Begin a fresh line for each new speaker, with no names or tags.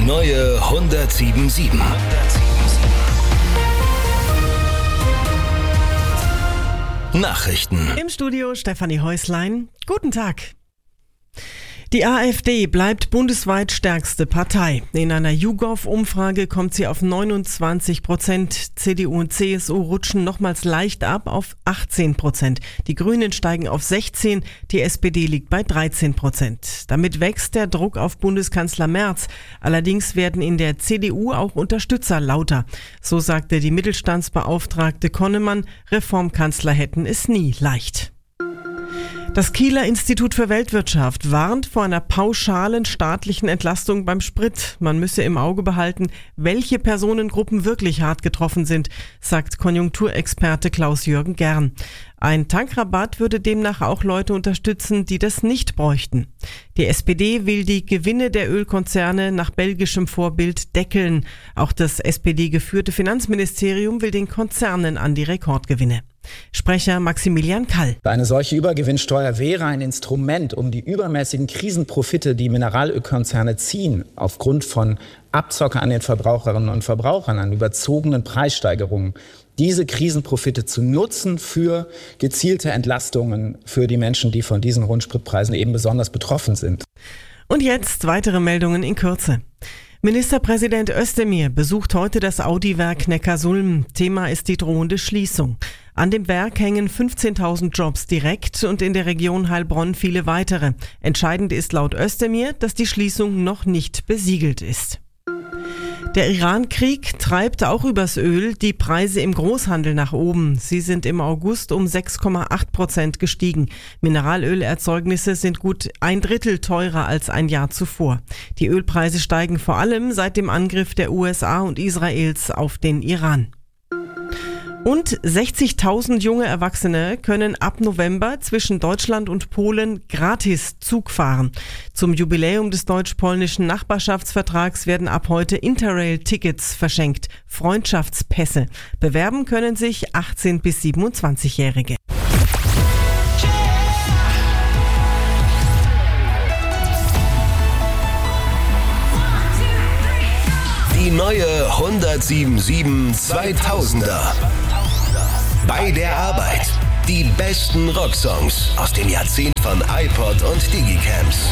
neue 107.7. Nachrichten.
Im Studio Stefanie Häuslein. Guten Tag. Die AfD bleibt bundesweit stärkste Partei. In einer YouGov-Umfrage kommt sie auf 29%. CDU und CSU rutschen nochmals leicht ab auf 18%. Die Grünen steigen auf 16%, die SPD liegt bei 13%. Damit wächst der Druck auf Bundeskanzler Merz. Allerdings werden in der CDU auch Unterstützer lauter. So sagte die Mittelstandsbeauftragte Konnemann, Reformkanzler hätten es nie leicht. Das Kieler Institut für Weltwirtschaft warnt vor einer pauschalen staatlichen Entlastung beim Sprit. Man müsse im Auge behalten, welche Personengruppen wirklich hart getroffen sind, sagt Konjunkturexperte Klaus-Jürgen Gern. Ein Tankrabatt würde demnach auch Leute unterstützen, die das nicht bräuchten. Die SPD will die Gewinne der Ölkonzerne nach belgischem Vorbild deckeln. Auch das SPD-geführte Finanzministerium will den Konzernen an die Rekordgewinne. Sprecher Maximilian Kall.
Eine solche Übergewinnsteuer wäre ein Instrument, um die übermäßigen Krisenprofite, die Mineralölkonzerne ziehen, aufgrund von Abzocke an den Verbraucherinnen und Verbrauchern, an überzogenen Preissteigerungen, diese Krisenprofite zu nutzen für gezielte Entlastungen für die Menschen, die von diesen Rundspritpreisen eben besonders betroffen sind.
Und jetzt weitere Meldungen in Kürze. Ministerpräsident Özdemir besucht heute das Audi-Werk Neckarsulm. Thema ist die drohende Schließung. An dem Werk hängen 15.000 Jobs direkt und in der Region Heilbronn viele weitere. Entscheidend ist laut Özdemir, dass die Schließung noch nicht besiegelt ist. Der Iran-Krieg treibt auch übers Öl die Preise im Großhandel nach oben. Sie sind im August um 6,8% gestiegen. Mineralölerzeugnisse sind gut 1/3 teurer als ein Jahr zuvor. Die Ölpreise steigen vor allem seit dem Angriff der USA und Israels auf den Iran. Und 60.000 junge Erwachsene können ab November zwischen Deutschland und Polen gratis Zug fahren. Zum Jubiläum des deutsch-polnischen Nachbarschaftsvertrags werden ab heute Interrail-Tickets verschenkt, Freundschaftspässe. Bewerben können sich 18- bis 27-Jährige.
Die neue 107.7 2000er. Bei der Arbeit. Die besten Rocksongs aus dem Jahrzehnt von iPod und Digicamps.